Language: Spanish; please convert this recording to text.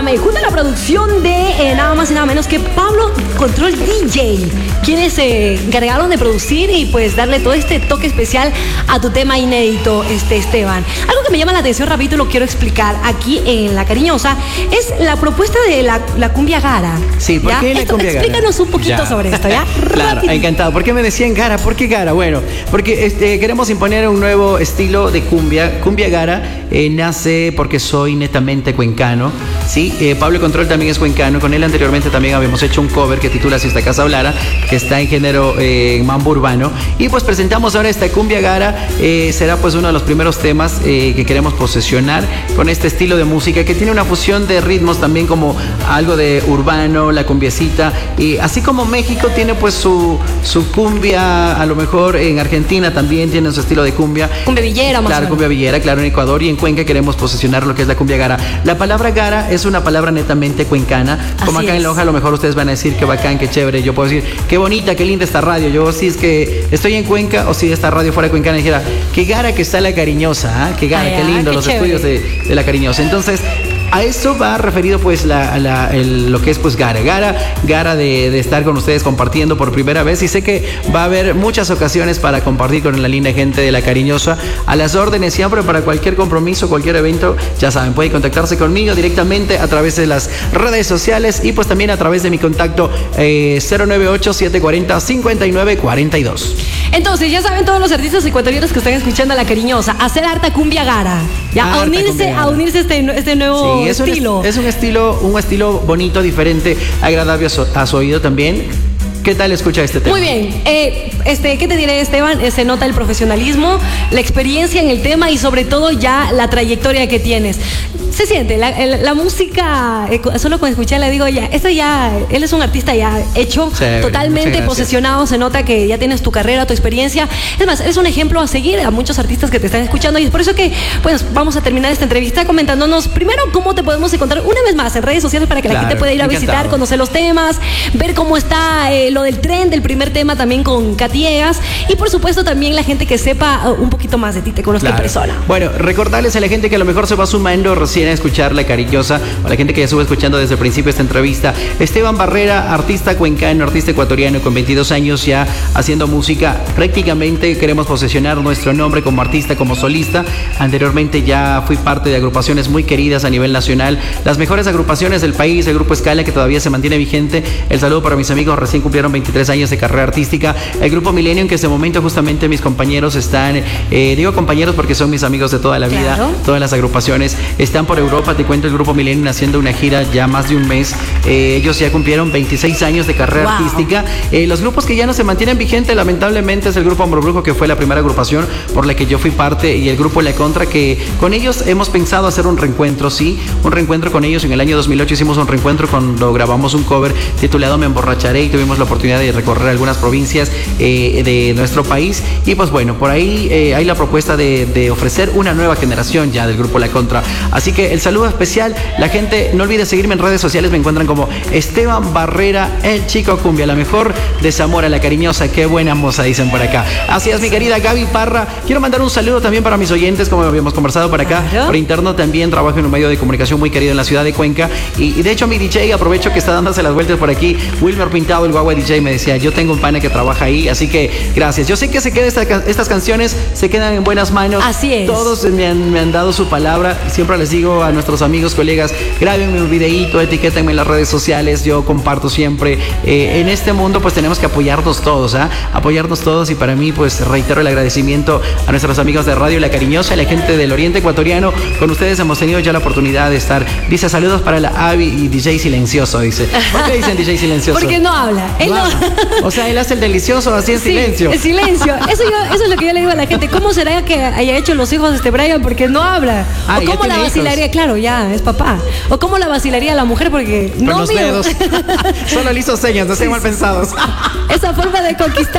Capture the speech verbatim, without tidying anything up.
escúchame, junto a la producción de eh, nada más y nada menos que Pablo Control D J, quienes se eh, encargaron de producir y pues darle todo este toque especial a tu tema inédito, este Esteban. Algo que me llama la atención, rapidito, lo quiero explicar aquí en La Cariñosa, es la propuesta de la, la cumbia gara. Sí, ¿por ¿ya? qué la esto, cumbia gara? Explícanos un poquito Ya. sobre esto, ¿ya? Claro, Rapidito. encantado. ¿Por qué me decían gara? ¿Por qué gara? Bueno, porque este, queremos imponer un nuevo estilo de cumbia. Cumbia gara eh, nace porque soy netamente cuencano, ¿sí? Eh, Pablo Control también es cuencano. Con él anteriormente también habíamos hecho un cover que titula Si esta casa hablara, que está en género eh, mambo urbano. Y pues presentamos ahora esta cumbia gara. Eh, será pues uno de los primeros temas eh, que queremos posesionar con este estilo de música que tiene una fusión de ritmos también, como algo de urbano, la cumbiecita. Y así como México tiene pues su, su cumbia, a lo mejor en Argentina también tienen su estilo de cumbia. Cumbia villera, más Claro, o menos. cumbia villera, claro, en Ecuador y en Cuenca queremos posesionar lo que es la cumbia gara. La palabra gara es una palabra netamente cuencana. Como Así acá en es. Loja a lo mejor ustedes van a decir qué bacán, qué chévere. Yo puedo decir, qué bonita, qué linda esta radio. Yo si es que estoy en Cuenca o si esta radio fuera cuencana dijera, qué gara que está La Cariñosa, ¿ah? Qué gara, Ay, qué ah, lindo qué los chévere. estudios de, de La Cariñosa. Entonces, a eso va referido pues la, la, el, lo que es pues gara, gara, gara de, de estar con ustedes compartiendo por primera vez, y sé que va a haber muchas ocasiones para compartir con la linda gente de La Cariñosa, a las órdenes siempre para cualquier compromiso, cualquier evento, ya saben, pueden contactarse conmigo directamente a través de las redes sociales y pues también a través de mi contacto eh, cero nueve ocho, siete cuatro cero, cinco nueve cuatro dos. Entonces, ya saben todos los artistas ecuatorianos que están escuchando a La Cariñosa, hacer harta cumbia gara, ya, Harta a unirse, cumbia gara. a unirse a este, este nuevo Sí, es un, estilo. es, es un estilo, un estilo bonito, diferente, agradable a su, a su oído también. ¿Qué tal escucha este tema? Muy bien, eh, este, ¿qué te diré, Esteban? Eh, se nota el profesionalismo, la experiencia en el tema y sobre todo ya la trayectoria que tienes. Se siente, la, el- la música, eh, solo con escuchar le digo ya, esto ya, él es un artista ya hecho, Chévere, totalmente muchas gracias. posesionado, se nota que ya tienes tu carrera, tu experiencia. Es más, eres un ejemplo a seguir a muchos artistas que te están escuchando y es por eso que, pues, vamos a terminar esta entrevista comentándonos primero cómo te podemos encontrar una vez más en redes sociales para que la Claro, gente pueda ir a encantado. visitar, conocer los temas, ver cómo está eh, lo del tren del primer tema también con Katy Egas y por supuesto también la gente que sepa uh, un poquito más de ti, te conozca en Claro. persona. Bueno, recordarles a la gente que a lo mejor se va sumando recién a escuchar La Cariñosa, o a la gente que ya estuvo escuchando desde el principio esta entrevista. Esteban Barrera, artista cuencano, artista ecuatoriano con veintidós años ya haciendo música. Prácticamente queremos posesionar nuestro nombre como artista, como solista. Anteriormente ya fui parte de agrupaciones muy queridas a nivel nacional, las mejores agrupaciones del país, el Grupo Escala, que todavía se mantiene vigente. El saludo para mis amigos, recién cumplieron veintitrés años de carrera artística. El Grupo Millennium, que en este momento justamente mis compañeros están, eh, digo compañeros porque son mis amigos de toda la vida, Claro. todas las agrupaciones están por Europa. Te cuento, el Grupo Millennium haciendo una gira ya más de un mes. Eh, ellos ya cumplieron veintiséis años de carrera Wow. artística. Eh, los grupos que ya no se mantienen vigentes, lamentablemente, es el Grupo Hombro Brujo, que fue la primera agrupación por la que yo fui parte, y el Grupo La Contra, que con ellos hemos pensado hacer un reencuentro, sí, un reencuentro con ellos. En el año dos mil ocho hicimos un reencuentro cuando grabamos un cover titulado Me Emborracharé, y tuvimos la oportunidad de recorrer algunas provincias eh, de nuestro país. Y pues bueno, por ahí eh, hay la propuesta de, de ofrecer una nueva generación ya del Grupo La Contra. Así que el saludo especial, la gente, no olvide seguirme en redes sociales, me encuentran como Esteban Barrera, el chico cumbia, la mejor de Zamora, La Cariñosa. Qué buena moza, dicen por acá. Así es, mi querida Gaby Parra. Quiero mandar un saludo también para mis oyentes, como habíamos conversado por acá. Claro. Por interno también trabajo en un medio de comunicación muy querido en la ciudad de Cuenca. Y, y de hecho mi D J, aprovecho que está dándose las vueltas por aquí, Wilmer Pintado, el guagua D J, me decía, yo tengo un pana que trabaja ahí, así que gracias. Yo sé que se queda esta, estas canciones, se quedan en buenas manos. Así es. Todos me han, me han dado su palabra. Siempre les digo a nuestros amigos, colegas, grábenme un videíto, etiquétenme en las redes sociales, yo comparto siempre. Eh, en este mundo pues tenemos que apoyarnos todos, ¿ah? Apoyarnos todos, y para mí pues reitero el agradecimiento a nuestros amigos de Radio La Cariñosa, a la gente del Oriente Ecuatoriano. Con ustedes hemos tenido ya la oportunidad de estar. Dice, saludos para la Avi y D J Silencioso, dice. ¿Por qué dicen D J Silencioso? Porque no habla, él No no. habla. O sea, él hace el delicioso así en Sí, silencio. el silencio. Eso, yo- eso es lo que yo le digo a la gente. ¿Cómo será que haya hecho los hijos de este Brian? Porque no habla. Ah, o ya cómo la tiene hijos. vacilaría, claro, ya es papá. O cómo la vacilaría la mujer porque Con no los mío. dedos. Solo le hizo señas, no sean mal pensados. Esa forma de conquistar